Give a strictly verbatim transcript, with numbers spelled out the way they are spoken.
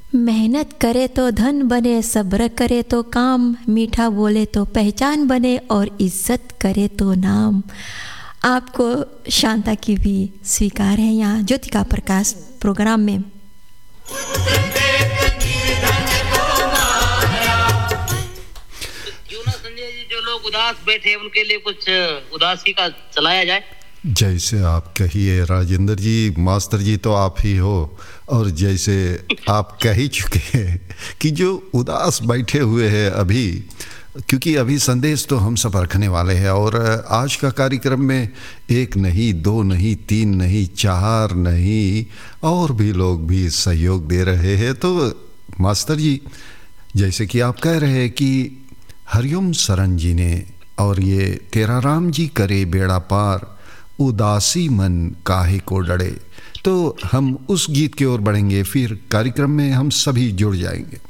मेहनत करे तो धन बने, सब्र करे तो काम, मीठा बोले तो पहचान बने और इज्जत करे तो नाम। आपको शांता की भी स्वीकार है यहाँ ज्योतिका प्रकाश प्रोग्राम में। क्यों ना संजय जी, जो लोग उदास बैठे उनके लिए कुछ उदासी का चलाया जाए। जैसे आप कहिए राजेंद्र जी, मास्टर जी तो आप ही हो, और जैसे आप कह ही चुके हैं कि जो उदास बैठे हुए हैं अभी, क्योंकि अभी संदेश तो हम सब रखने वाले हैं, और आज का कार्यक्रम में एक नहीं, दो नहीं, तीन नहीं, चार नहीं, और भी लोग भी सहयोग दे रहे हैं। तो मास्टर जी, जैसे कि आप कह रहे हैं कि हरिओम सरन जी ने, और ये तेरा राम जी करे बेड़ा पार, उदासी मन काहे को डरे, तो हम उस गीत की ओर बढ़ेंगे, फिर कार्यक्रम में हम सभी जुड़ जाएंगे।